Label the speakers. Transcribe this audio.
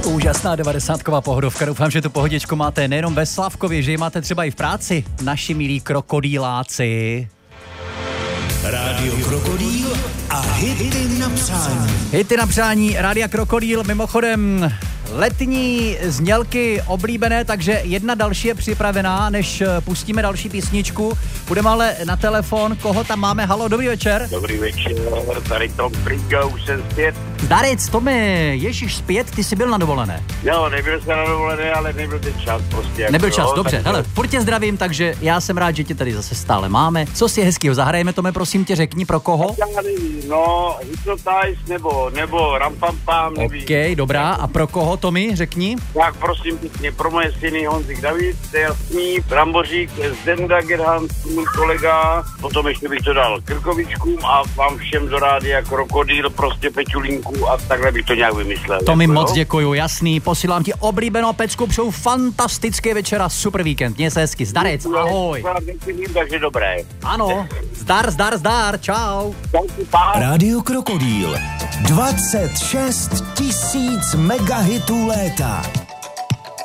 Speaker 1: Úžasná 90ková pohodovka. Doufám, že tu pohodičku máte nejenom ve Slavkově, že ji máte třeba i v práci. Naši milí krokodýláci.
Speaker 2: Rádio Krokodýl a hity na přání.
Speaker 1: Hity na přání Rádia Krokodýl, mimochodem letní znělky oblíbené, takže jedna další je připravená, než pustíme další písničku. Budeme ale na telefon, koho tam máme? Halo, dobrý večer.
Speaker 3: Dobrý večer, tady Tom Pringa, už jsem zpět.
Speaker 1: Zdarec, Tome, ježiš, zpět, ty jsi byl na dovolené.
Speaker 3: Jo, nebyl jsem na dovolené, ale nebyl ten čas prostě.
Speaker 1: Nebyl čas, dobře, hele, furt tě zdravím, takže já jsem rád, že tě tady zase stále máme. Co si hezkýho zahrajeme, Tome, prosím tě, řekni pro koho?
Speaker 3: Já nevím, no, Hypnotize nebo Rampampam, nevím.
Speaker 1: OK, dobrá, a pro koho, Tomi, řekni?
Speaker 3: Tak prosím pěkně, pro moje syny Honzik David, to je jasný, Rambořík, Zdenda Gerhant, můj kolega, potom ještě bych to dal Krkovičkům a vám všem do Rádia Krokodýl, prostě Peťulinku a takhle bych to nějak vymyslel.
Speaker 1: Tomi, moc děkuju, jasný, posílám ti oblíbenou pecku, přeju fantastický večer a super víkend, měj se hezky, zdarec, ahoj.
Speaker 3: Takže dobré.
Speaker 1: Ano, zdar, čau.
Speaker 2: Rádio Krokodýl. 26 000 megahitů léta.